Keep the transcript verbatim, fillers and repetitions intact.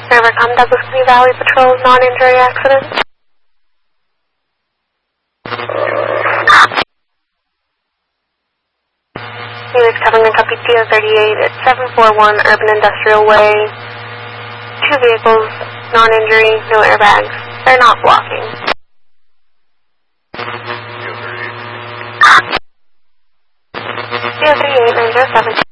Rivercom, Douglas County Valley Patrol, non-injury accident. Helix Covington, copy T O thirty-eight at seven forty-one Urban Industrial Way. Two vehicles, non-injury, no airbags. They're not blocking. T O thirty-eight, nine zero seven.